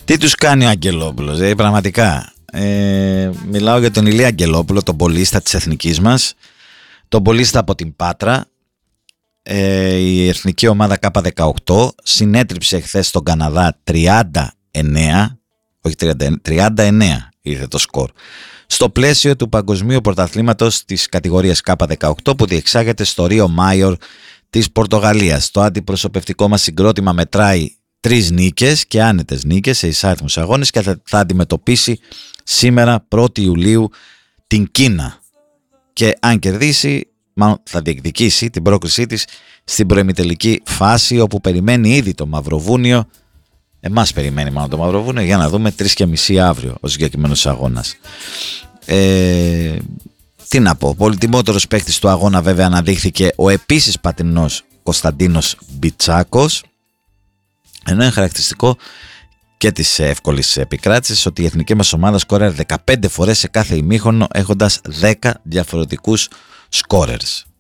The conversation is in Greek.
Τι τους κάνει ο Αγγελόπουλος, πραγματικά. Μιλάω για τον Ηλία Αγγελόπουλο, τον πολίστα της εθνικής μας, τον πολίστα από την Πάτρα. Η εθνική ομάδα K18 συνέτριψε χθες στον Καναδά 39, όχι 39 ήρθε το σκορ, στο πλαίσιο του παγκοσμίου πρωταθλήματος της κατηγορίας K18 που διεξάγεται στο Ρίο Μάιορ της Πορτογαλίας. Το αντιπροσωπευτικό μας συγκρότημα μετράει 3 νίκες και άνετες νίκες σε εισάριθμους αγώνες και θα αντιμετωπίσει σήμερα 1η Ιουλίου την Κίνα. Και αν κερδίσει, μάλλον θα διεκδικήσει την πρόκρισή της στην προημιτελική φάση, όπου περιμένει ήδη το Μαυροβούνιο. Εμάς περιμένει μάλλον το Μαυροβούνιο, για να δούμε 3:30 αύριο ο συγκεκριμένος αγώνας. Τι να πω, πολυτιμότερος παίκτης του αγώνα βέβαια αναδείχθηκε ο επίσης πατρινός Κωνσταντίνος Μπιτσάκος, ενώ είναι χαρακτηριστικό και της εύκολης επικράτησης ότι η εθνική μας ομάδα σκόρερ 15 φορές σε κάθε ημίχρονο, έχοντας 10 διαφορετικούς σκόρερς.